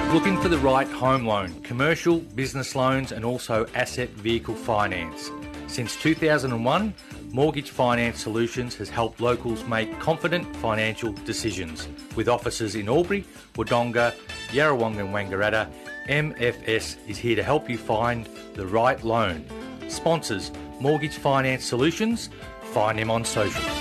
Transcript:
Looking for the right home loan, commercial, business loans and also asset vehicle finance. Since 2001, Mortgage Finance Solutions has helped locals make confident financial decisions. With offices in Albury, Wodonga, Yarrawonga and Wangaratta, MFS is here to help you find the right loan. Sponsors Mortgage Finance Solutions. Find him on socials.